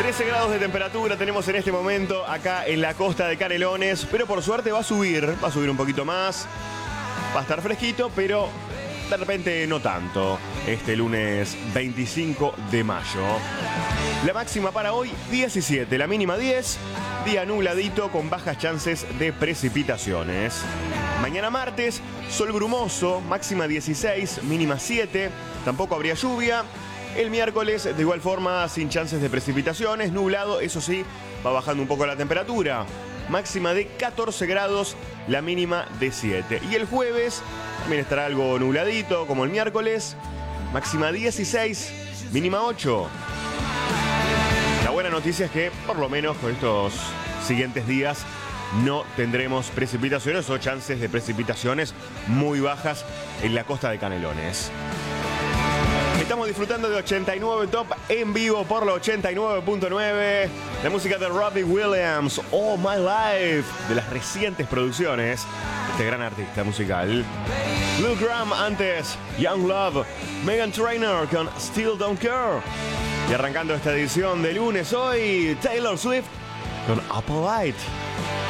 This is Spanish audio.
13 grados de temperatura tenemos en este momento acá en la costa de Canelones, pero por suerte va a subir un poquito más. Va a estar fresquito, pero de repente no tanto. Este lunes 25 de mayo. La máxima para hoy 17, la mínima 10. Día nubladito con bajas chances de precipitaciones. Mañana martes, sol brumoso, máxima 16, mínima 7. Tampoco habría lluvia. El miércoles, de igual forma, sin chances de precipitaciones, nublado, eso sí, va bajando un poco la temperatura. Máxima de 14 grados, la mínima de 7. Y el jueves también estará algo nubladito, como el miércoles. Máxima 16, mínima 8. La buena noticia es que, por lo menos con estos siguientes días, no tendremos precipitaciones o chances de precipitaciones muy bajas en la costa de Canelones. Estamos disfrutando de 89 Top en vivo por la 89.9. La música de Robbie Williams, All My Life, de las recientes producciones de este gran artista musical. Lil Graham antes, Young Love, Meghan Trainor con Still Don't Care. Y arrancando esta edición de lunes hoy, Taylor Swift con Apple Light.